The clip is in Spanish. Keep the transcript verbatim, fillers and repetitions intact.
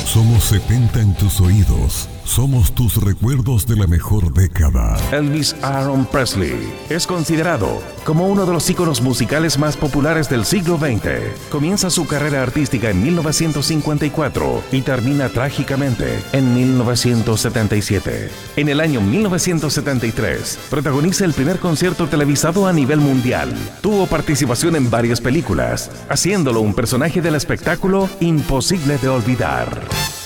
Somos setenta en tus oídos. Somos tus recuerdos de la mejor década. Elvis Aaron Presley es considerado como uno de los íconos musicales más populares del siglo veinte. Comienza su carrera artística en mil novecientos cincuenta y cuatro y termina trágicamente en mil novecientos setenta y siete. En el año mil novecientos setenta y tres, protagoniza el primer concierto televisado a nivel mundial. Tuvo participación en varias películas, haciéndolo un personaje del espectáculo imposible de olvidar.